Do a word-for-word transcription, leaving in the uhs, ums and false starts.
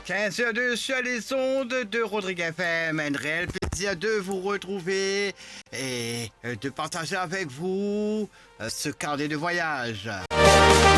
quinze heures deux sur les ondes de Rodrigue F M. Un réel plaisir de vous retrouver et de partager avec vous ce carnet de voyage.